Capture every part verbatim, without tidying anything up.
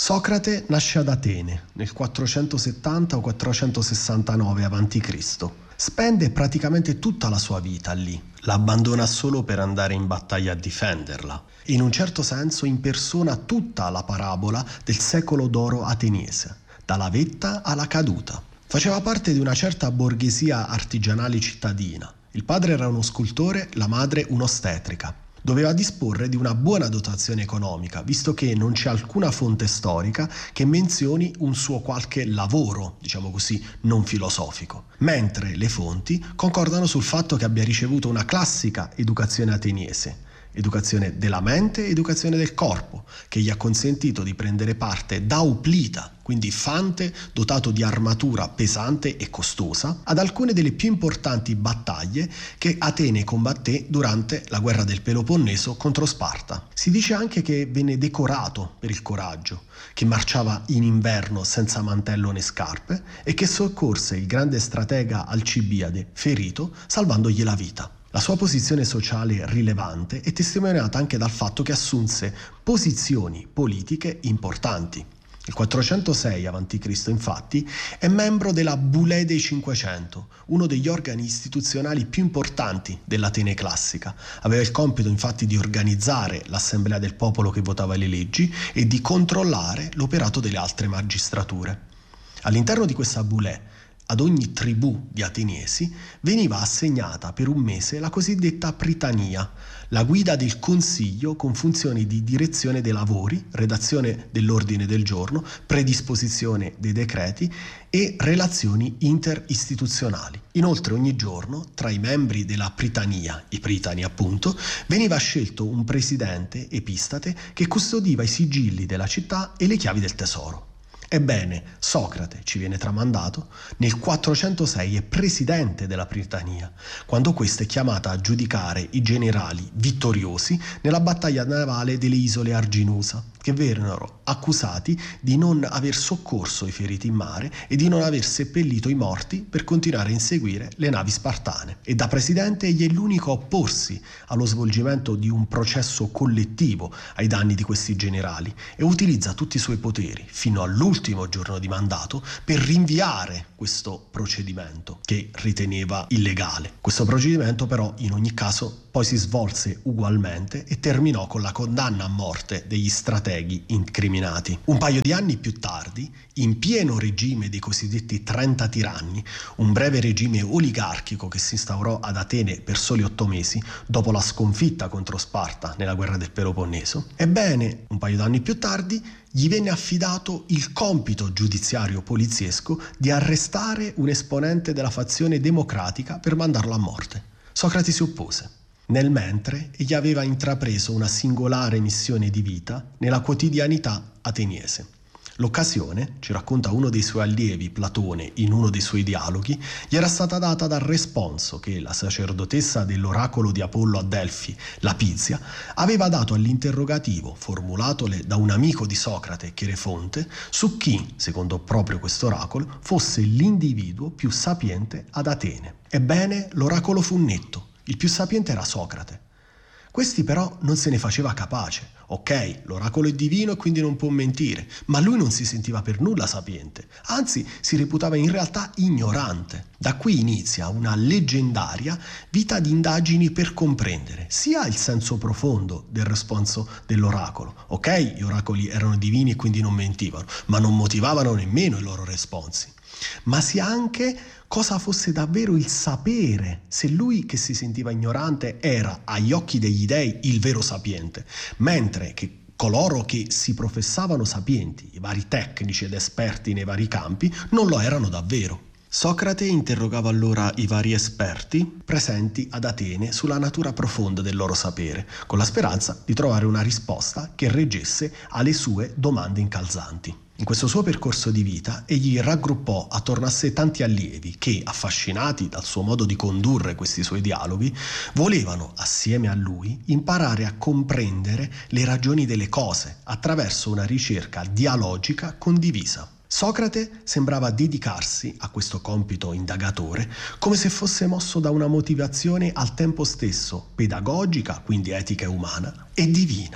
Socrate nasce ad Atene nel quattrocentosettanta o quattrocentosessantanove avanti Cristo Spende praticamente tutta la sua vita lì, la abbandona solo per andare in battaglia a difenderla. In un certo senso impersona tutta la parabola del secolo d'oro ateniese, dalla vetta alla caduta. Faceva parte di una certa borghesia artigianale cittadina. Il padre era uno scultore, la madre un'ostetrica. Doveva disporre di una buona dotazione economica, visto che non c'è alcuna fonte storica che menzioni un suo qualche lavoro, diciamo così, non filosofico, mentre le fonti concordano sul fatto che abbia ricevuto una classica educazione ateniese, educazione della mente e educazione del corpo, che gli ha consentito di prendere parte da Oplita, quindi fante dotato di armatura pesante e costosa, ad alcune delle più importanti battaglie che Atene combatté durante la guerra del Peloponneso contro Sparta. Si dice anche che venne decorato per il coraggio, che marciava in inverno senza mantello né scarpe e che soccorse il grande stratega Alcibiade ferito, salvandogli la vita. La sua posizione sociale rilevante è testimoniata anche dal fatto che assunse posizioni politiche importanti. Nel quattrocentosei avanti Cristo infatti è membro della Bulè dei Cinquecento, uno degli organi istituzionali più importanti dell'Atene classica. Aveva il compito infatti di organizzare l'assemblea del popolo che votava le leggi e di controllare l'operato delle altre magistrature. All'interno di questa Bulè, ad ogni tribù di ateniesi veniva assegnata per un mese la cosiddetta pritania, la guida del consiglio con funzioni di direzione dei lavori, redazione dell'ordine del giorno, predisposizione dei decreti e relazioni interistituzionali. Inoltre ogni giorno tra i membri della pritania, i pritani appunto, veniva scelto un presidente epistate che custodiva i sigilli della città e le chiavi del tesoro. Ebbene, Socrate, ci viene tramandato, nel quattrocentosei è presidente della Pritania, quando questa è chiamata a giudicare i generali vittoriosi nella battaglia navale delle isole Arginusa, che vennero accusati di non aver soccorso i feriti in mare e di non aver seppellito i morti per continuare a inseguire le navi spartane. E da presidente egli è l'unico a opporsi allo svolgimento di un processo collettivo ai danni di questi generali e utilizza tutti i suoi poteri fino all'ultimo giorno di mandato per rinviare questo procedimento che riteneva illegale. Questo procedimento però in ogni caso poi si svolse ugualmente e terminò con la condanna a morte degli strateghi incriminati. Un paio di anni più tardi, in pieno regime dei cosiddetti trenta tiranni, un breve regime oligarchico che si instaurò ad Atene per soli otto mesi dopo la sconfitta contro Sparta nella guerra del Peloponneso, ebbene, un paio d'anni più tardi gli venne affidato il compito giudiziario poliziesco di arrestare un esponente della fazione democratica per mandarlo a morte. Socrate si oppose. Nel mentre egli aveva intrapreso una singolare missione di vita nella quotidianità ateniese. L'occasione, ci racconta uno dei suoi allievi, Platone, in uno dei suoi dialoghi, gli era stata data dal responso che la sacerdotessa dell'oracolo di Apollo a Delfi, Lapizia, aveva dato all'interrogativo formulatole da un amico di Socrate, Cherefonte, su chi, secondo proprio questo oracolo, fosse l'individuo più sapiente ad Atene. Ebbene, l'oracolo fu netto. Il più sapiente era Socrate. Questi però non se ne faceva capace. Ok, l'oracolo è divino e quindi non può mentire, ma lui non si sentiva per nulla sapiente, anzi si reputava in realtà ignorante. Da qui inizia una leggendaria vita di indagini per comprendere sia il senso profondo del responso dell'oracolo. Ok, gli oracoli erano divini e quindi non mentivano, ma non motivavano nemmeno i loro responsi. Ma sia anche cosa fosse davvero il sapere, se lui che si sentiva ignorante era agli occhi degli dei il vero sapiente, mentre che coloro che si professavano sapienti, i vari tecnici ed esperti nei vari campi, non lo erano davvero. Socrate interrogava allora i vari esperti presenti ad Atene sulla natura profonda del loro sapere, con la speranza di trovare una risposta che reggesse alle sue domande incalzanti. In questo suo percorso di vita egli raggruppò attorno a sé tanti allievi che, affascinati dal suo modo di condurre questi suoi dialoghi, volevano, assieme a lui, imparare a comprendere le ragioni delle cose attraverso una ricerca dialogica condivisa. Socrate sembrava dedicarsi a questo compito indagatore come se fosse mosso da una motivazione al tempo stesso pedagogica, quindi etica e umana, e divina.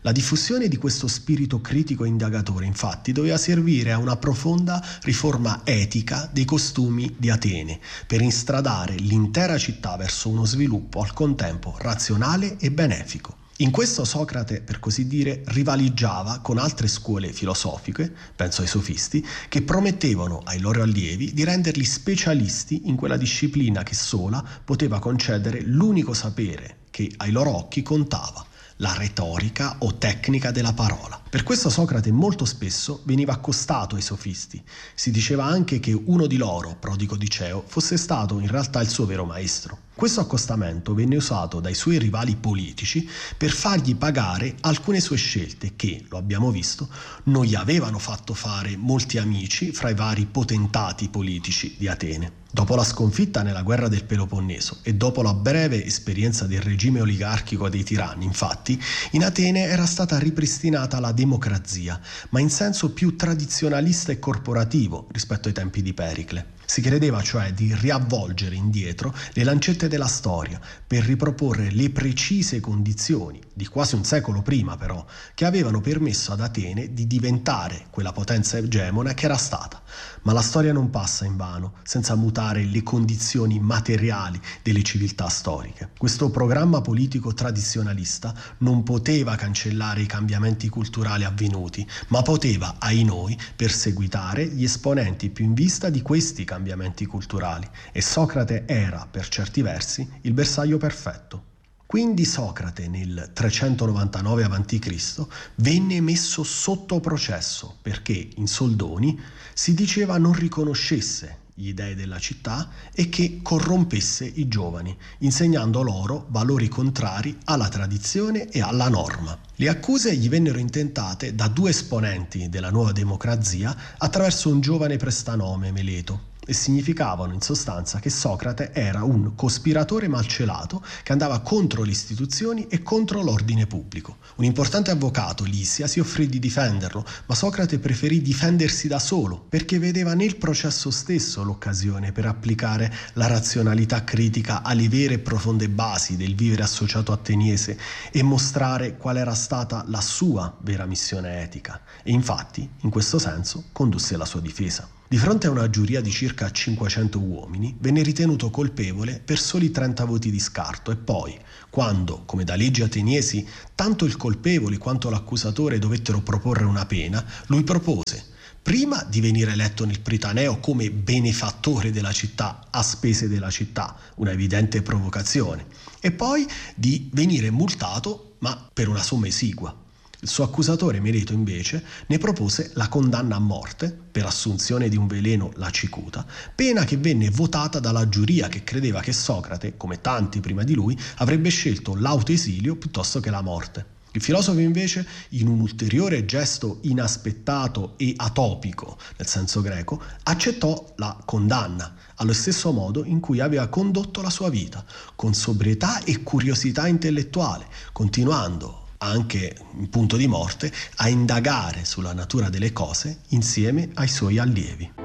La diffusione di questo spirito critico e indagatore, infatti, doveva servire a una profonda riforma etica dei costumi di Atene, per instradare l'intera città verso uno sviluppo al contempo razionale e benefico. In questo Socrate, per così dire, rivaleggiava con altre scuole filosofiche, penso ai sofisti, che promettevano ai loro allievi di renderli specialisti in quella disciplina che sola poteva concedere l'unico sapere che ai loro occhi contava: la retorica o tecnica della parola. Per questo Socrate molto spesso veniva accostato ai sofisti. Si diceva anche che uno di loro, Prodico Diceo, fosse stato in realtà il suo vero maestro. Questo accostamento venne usato dai suoi rivali politici per fargli pagare alcune sue scelte che, lo abbiamo visto, non gli avevano fatto fare molti amici fra i vari potentati politici di Atene. Dopo la sconfitta nella guerra del Peloponneso e dopo la breve esperienza del regime oligarchico dei tiranni, infatti, in Atene era stata ripristinata la democrazia, ma in senso più tradizionalista e corporativo rispetto ai tempi di Pericle. Si credeva cioè di riavvolgere indietro le lancette della storia per riproporre le precise condizioni, di quasi un secolo prima però, che avevano permesso ad Atene di diventare quella potenza egemona che era stata. Ma la storia non passa invano, senza mutare le condizioni materiali delle civiltà storiche. Questo programma politico tradizionalista non poteva cancellare i cambiamenti culturali avvenuti, ma poteva, ai noi, perseguitare gli esponenti più in vista di questi cambiamenti culturali, e Socrate era, per certi versi, il bersaglio perfetto. Quindi Socrate nel trecentonovantanove avanti Cristo venne messo sotto processo perché in soldoni si diceva non riconoscesse gli dei della città e che corrompesse i giovani, insegnando loro valori contrari alla tradizione e alla norma. Le accuse gli vennero intentate da due esponenti della nuova democrazia attraverso un giovane prestanome, Meleto, e significavano in sostanza che Socrate era un cospiratore malcelato che andava contro le istituzioni e contro l'ordine pubblico. Un importante avvocato, Lisia, si offrì di difenderlo, ma Socrate preferì difendersi da solo perché vedeva nel processo stesso l'occasione per applicare la razionalità critica alle vere e profonde basi del vivere associato ateniese e mostrare qual era stata la sua vera missione etica. E infatti, in questo senso, condusse la sua difesa. Di fronte a una giuria di circa cinquecento uomini, venne ritenuto colpevole per soli trenta voti di scarto e poi, quando, come da leggi ateniesi, tanto il colpevole quanto l'accusatore dovettero proporre una pena, lui propose prima di venire eletto nel Pritaneo come benefattore della città a spese della città, una evidente provocazione, e poi di venire multato ma per una somma esigua. Il suo accusatore Meleto invece ne propose la condanna a morte per assunzione di un veleno, la cicuta, pena che venne votata dalla giuria che credeva che Socrate, come tanti prima di lui, avrebbe scelto l'autoesilio piuttosto che la morte. Il filosofo invece, in un ulteriore gesto inaspettato e atopico, nel senso greco, accettò la condanna, allo stesso modo in cui aveva condotto la sua vita, con sobrietà e curiosità intellettuale, continuando anche in punto di morte a indagare sulla natura delle cose insieme ai suoi allievi.